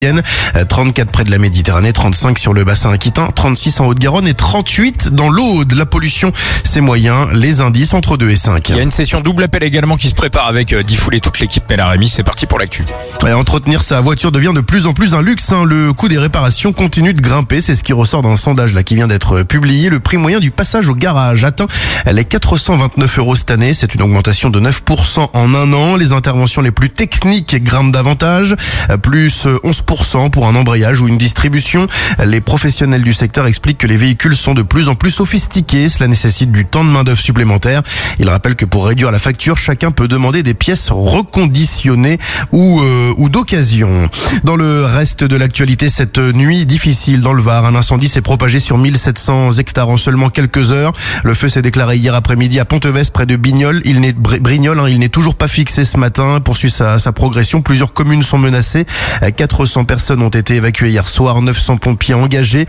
34 près de la Méditerranée, 35 sur le bassin aquitain, 36 en Haute-Garonne et 38 dans l'Aude. La pollution, c'est moyen. Les indices entre 2 et 5. Il y a une session double appel également qui se prépare avec Diffoul et toute l'équipe Mela Rémi. C'est parti pour l'actu. Et entretenir sa voiture devient de plus en plus un luxe. Le coût des réparations continue de grimper. C'est ce qui ressort d'un sondage qui vient d'être publié. Le prix moyen du passage au garage atteint les 429 € cette année. C'est une augmentation de 9% en un an. Les interventions les plus techniques grimpent davantage, plus 11% pour un embrayage ou une distribution. Les professionnels du secteur expliquent que les véhicules sont de plus en plus sophistiqués. Cela nécessite du temps de main-d'œuvre supplémentaire. Ils rappellent que pour réduire la facture, chacun peut demander des pièces reconditionnées ou d'occasion. Dans le reste de l'actualité, cette nuit difficile dans le Var, un incendie s'est propagé sur 1700 hectares en seulement quelques heures. Le feu s'est déclaré hier après-midi à Pontevès, près de Brignoles. Il n'est toujours pas fixé ce matin. Poursuit sa progression. Plusieurs communes sont menacées. 400 personnes ont été évacuées hier soir. 900 pompiers engagés.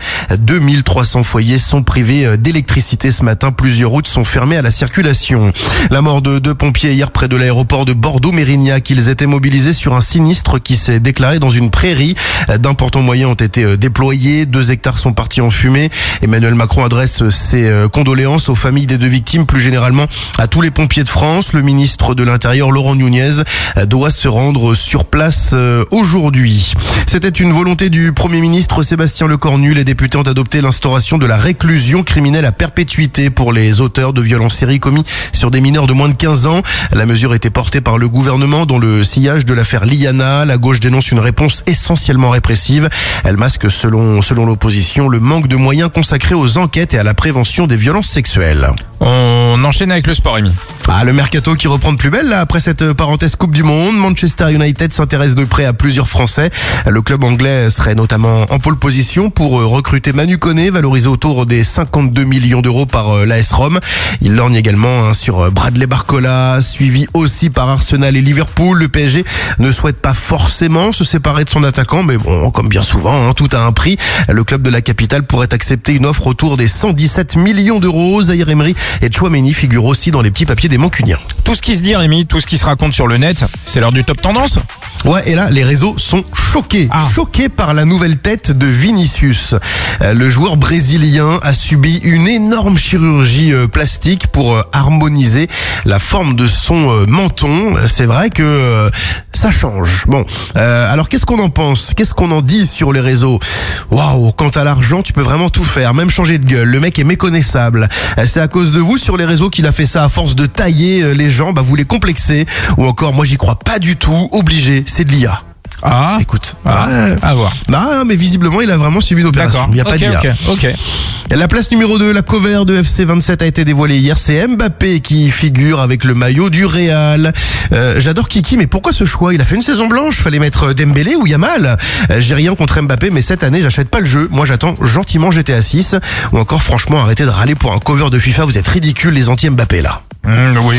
2300 foyers sont privés d'électricité ce matin. Plusieurs routes sont fermées à la circulation. La mort de 2 pompiers hier près de l'aéroport de Bordeaux-Mérignac. Ils étaient mobilisés sur un sinistre qui s'est déclaré dans une prairie. D'importants moyens ont été déployés. 2 hectares sont partis en fumée. Emmanuel Macron adresse ses condoléances aux familles des 2 victimes, plus généralement à tous les pompiers de France. Le ministre de l'Intérieur, Laurent Nunez, doit se rendre sur place aujourd'hui. C'était une volonté du Premier ministre Sébastien Lecornu. Les députés ont adopté l'instauration de la réclusion criminelle à perpétuité pour les auteurs de violences séries commis sur des mineurs de moins de 15 ans. La mesure était portée par le gouvernement dans le sillage de l'affaire Liana. La gauche dénonce une réponse essentiellement répressive. Elle masque, selon l'opposition, le manque de moyens consacrés aux enquêtes et à la prévention des violences sexuelles. On enchaîne avec le sport, Rémi. Le mercato qui reprend de plus belle après cette parenthèse Coupe du Monde. Manchester United s'intéresse de près à plusieurs Français. Le club anglais serait notamment en pole position pour recruter Manu Koné, valorisé autour des 52 millions d'euros par l'AS Rome. Il lorgne également sur Bradley Barcola, suivi aussi par Arsenal et Liverpool. Le PSG ne souhaite pas forcément se séparer de son attaquant, mais bon, comme bien souvent, tout a un prix. Le club de la capitale pourrait accepter une offre autour des 117 millions d'euros. Zaïre Emery et Tchouaméni figurent aussi dans les petits papiers des Mancuniens. Tout ce qui se dit, Rémi, tout ce qui se raconte sur le net, c'est l'heure du top tendance. Ouais, et là, les réseaux sont choqués. Choqués par la nouvelle tête de Vinicius. Le joueur brésilien a subi une énorme chirurgie plastique pour harmoniser la forme de son menton. C'est vrai que ça change. Bon, alors qu'est-ce qu'on en pense? Qu'est-ce qu'on en dit sur les réseaux? Waouh, quant à l'argent, tu peux vraiment tout faire, même changer de gueule. Le mec est méconnaissable. C'est à cause de vous sur les réseaux qu'il a fait ça à force de tailler les gens, vous les complexez. Ou encore, moi j'y crois pas du tout, obligé, c'est de l'IA. Écoute, à voir. Mais visiblement il a vraiment subi une opération. Il n'y a pas d'IA. Ok. La place numéro 2, la cover de FC 27 a été dévoilée hier. C'est Mbappé qui figure avec le maillot du Real. J'adore Kiki, mais pourquoi ce choix? Il a fait une saison blanche. Fallait mettre Dembélé ou Yamal. J'ai rien contre Mbappé, mais cette année j'achète pas le jeu. Moi j'attends gentiment GTA 6. Ou encore, franchement, arrêtez de râler pour un cover de FIFA. Vous êtes ridicules les anti-Mbappé là. Oui.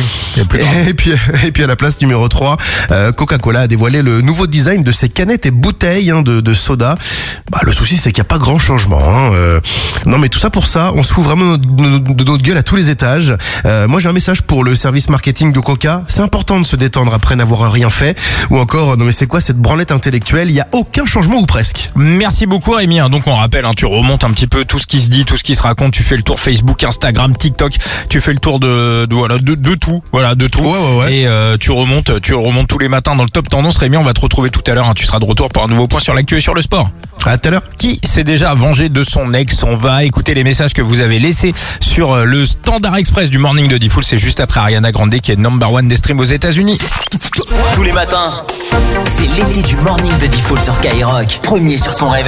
Et puis à la place numéro 3, Coca-Cola a dévoilé le nouveau design de ses canettes et bouteilles de soda. Le souci c'est qu'il n'y a pas grand changement. Non mais tout ça pour ça, on se fout vraiment de notre gueule à tous les étages. Moi j'ai un message pour le service marketing de Coca. C'est important de se détendre après n'avoir rien fait. Ou encore, non mais c'est quoi cette branlette intellectuelle? Il n'y a aucun changement ou presque. Merci beaucoup Rémi. Donc on rappelle, tu remontes un petit peu tout ce qui se dit, tout ce qui se raconte. Tu fais le tour Facebook, Instagram, TikTok. Tu fais le tour de tout. Voilà, de tout. Ouais. Et tu remontes tous les matins dans le top tendance. Rémi, on va te retrouver tout à l'heure. Tu seras de retour pour un nouveau point sur l'actu et sur le sport. À tout à l'heure. Qui s'est déjà vengé de son ex? On va écouter les messages que vous avez laissés sur le Standard Express du Morning de Diffoul. C'est juste après Ariana Grande qui est #1 des streams aux États-Unis. Tous les matins, c'est l'été du Morning de Diffoul sur Skyrock. Premier sur ton réveil.